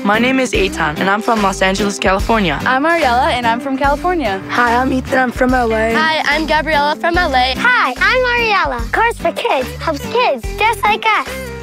My name is Eitan, and I'm from Los Angeles, California. I'm Ariella, and I'm from California. Hi, I'm Ethan. I'm from LA. Hi, I'm Gabriella from LA. Hi, I'm Ariella. Cars for Kids helps kids just like us.